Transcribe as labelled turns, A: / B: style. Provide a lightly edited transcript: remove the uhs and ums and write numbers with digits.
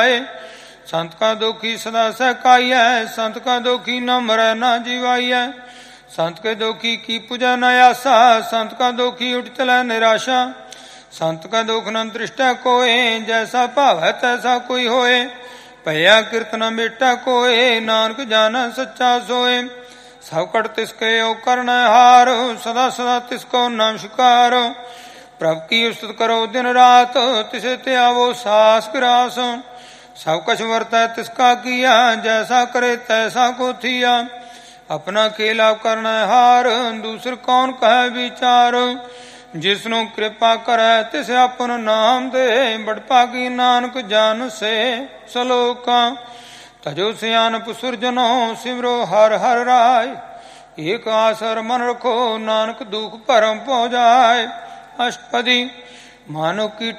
A: संत का दुखी सदा सहकाइए, संत का दुखी न मरै न जीवाइए। संत के दुखी की पूजा न आसा, संत का दुखी उठ चले निराशा। संत का दुख न दृष्टा कोय, जैसा भाव है तैसा कोई होए। भया कीर्तन बेटा कोय, नानक जाना सच्चा सोए। सब कट तिसके ओ करण हार, सदा सदा तिसको नाम शिकारो। प्रभु की स्तुति करो दिन रात, तिसे त्यावो सास गिरास। सब कछ वर्तै तिसका किया, जैसा करे तैसा को थिया। अपना खेला करना हार, दूसर कौन कहे विचार। जिसनु कृपा करे तिसे अपन नाम दे, बड़पागी नानक जान से सलोका। तजो सियानप सुरजनो, सिमरो हर हर राय। एक आसर मन रखो, नानक दुख परम पौ जाय। अष्टपदी मानो की